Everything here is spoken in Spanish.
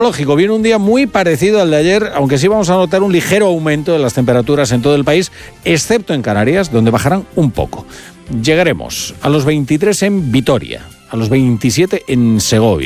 Lógico, viene un día muy parecido al de ayer, aunque sí vamos a notar un ligero aumento de las temperaturas en todo el país, excepto en Canarias, donde bajarán un poco. Llegaremos a los 23 en Vitoria, a los 27 en Segovia.